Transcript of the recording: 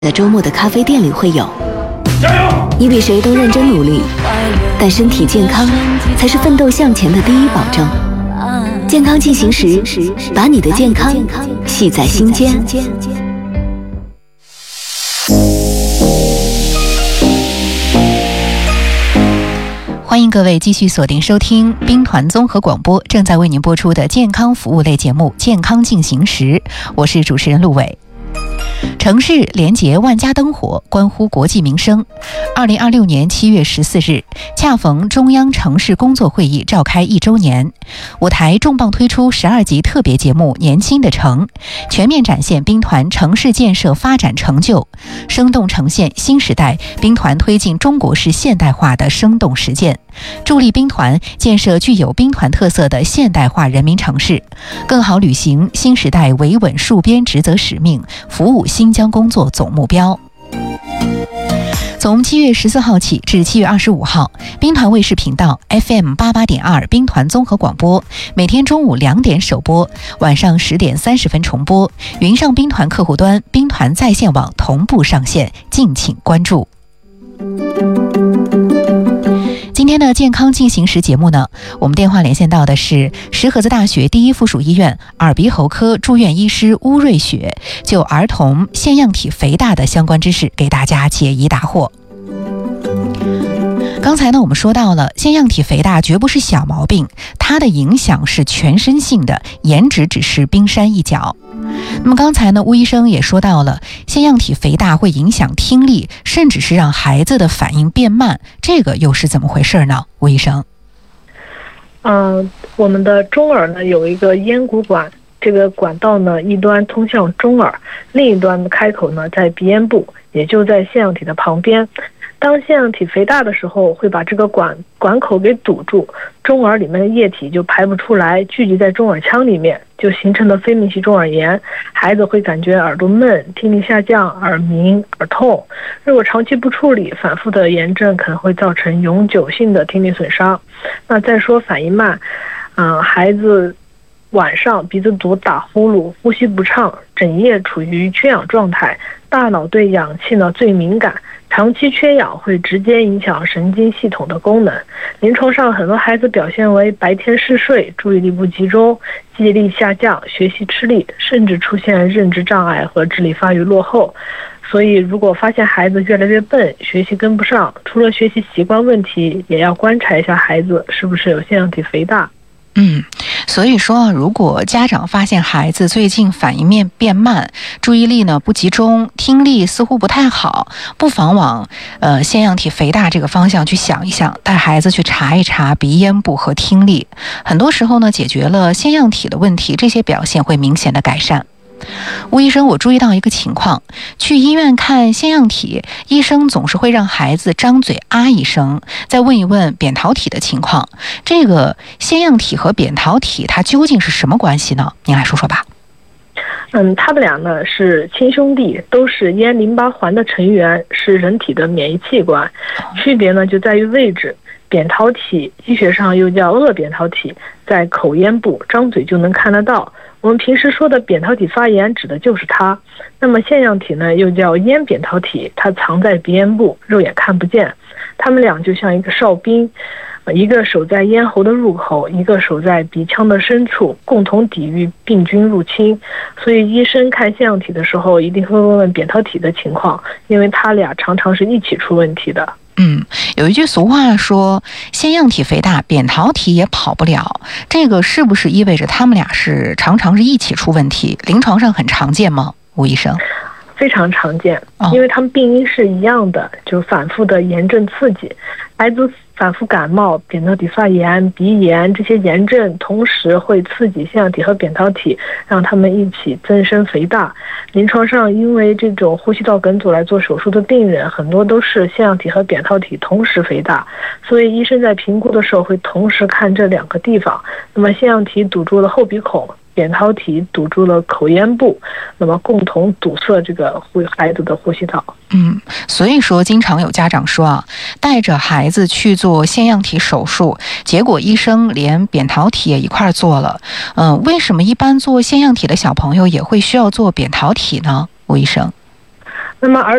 在周末的咖啡店里会有。 加油！ 你比谁都认真努力，但身体健康才是奋斗向前的第一保证。健康进行时，把你的健康系在心间。 欢迎各位继续锁定收听兵团综合广播正在为您播出的健康服务类节目《健康进行时》，我是主持人陆伟。城市连结万家灯火，关乎国计民生。2026年7月14日，恰逢中央城市工作会议召开1周年，我台重磅推出12集特别节目《年轻的城》，全面展现兵团城市建设发展成就，生动呈现新时代兵团推进中国式现代化的生动实践，助力兵团建设具有兵团特色的现代化人民城市，更好履行新时代维稳戍边职责使命，服务新疆工作总目标。从7月14号起至7月25号，兵团卫视频道 FM88.2 兵团综合广播，每天中午2点首播，晚上10点30分重播，云上兵团客户端、兵团在线网同步上线，敬请关注。今天的健康进行时节目呢，我们电话连线到的是石河子大学第一附属医院耳鼻喉科住院医师巫瑞雪，就儿童腺样体肥大的相关知识给大家解疑答惑。刚才呢，我们说到了腺样体肥大绝不是小毛病，它的影响是全身性的，颜值只是冰山一角。那么刚才呢，巫医生也说到了腺样体肥大会影响听力，甚至是让孩子的反应变慢，这个又是怎么回事呢？巫医生。 我们的中耳呢有一个咽鼓管，这个管道呢一端通向中耳，另一端的开口呢在鼻咽部，也就在腺样体的旁边。当腺样体肥大的时候，会把这个管口给堵住，中耳里面的液体就排不出来，聚集在中耳腔里面，就形成了非密集中耳炎。孩子会感觉耳朵闷、听力下降、耳鸣、耳痛。如果长期不处理，反复的炎症可能会造成永久性的听力损伤。那再说反应慢，孩子晚上鼻子堵、打呼噜、呼吸不畅，整夜处于缺氧状态，大脑对氧气呢最敏感，长期缺氧会直接影响神经系统的功能。临床上很多孩子表现为白天嗜睡、注意力不集中、记忆力下降、学习吃力，甚至出现认知障碍和智力发育落后。所以如果发现孩子越来越笨，学习跟不上，除了学习习惯问题，也要观察一下孩子是不是有腺样体肥大。 所以说如果家长发现孩子最近反应变慢，注意力呢不集中，听力似乎不太好，不妨往腺样体肥大这个方向去想一想，带孩子去查一查鼻咽部和听力。很多时候呢，解决了腺样体的问题，这些表现会明显的改善。吴医生，我注意到一个情况，去医院看腺样体，医生总是会让孩子张嘴啊一声，再问一问扁桃体的情况。这个腺样体和扁桃体它究竟是什么关系呢？您来说说吧。 他们俩呢是亲兄弟，都是咽淋巴环的成员，是人体的免疫器官，区别呢就在于位置。扁桃体医学上又叫颚扁桃体，在口咽部，张嘴就能看得到。我们平时说的扁桃体发炎指的就是它。那么腺样体呢又叫咽扁桃体，它藏在鼻咽部，肉眼看不见。它们俩就像一个哨兵，一个守在咽喉的入口，一个守在鼻腔的深处，共同抵御病菌入侵。所以医生看腺样体的时候，一定会问问扁桃体的情况，因为它俩常常是一起出问题的。 有一句俗话说，腺样体肥大，扁桃体也跑不了。这个是不是意味着他们俩常常是一起出问题？临床上很常见吗？吴医生？ 非常常见，因为他们病因是一样的，就是反复的炎症刺激。孩子反复感冒、扁桃体发炎、鼻炎，这些炎症同时会刺激腺样体和扁桃体，让他们一起增生肥大。临床上因为这种呼吸道梗阻来做手术的病人，很多都是腺样体和扁桃体同时肥大，所以医生在评估的时候会同时看这两个地方。那么腺样体堵住了后鼻孔，扁桃体堵住了口咽部，那么共同堵塞这个孩子的呼吸道。 所以说经常有家长说带着孩子去做腺样体手术，结果医生连扁桃体也一块做了。为什么一般做腺样体的小朋友也会需要做扁桃体呢？吴医生？ 那么儿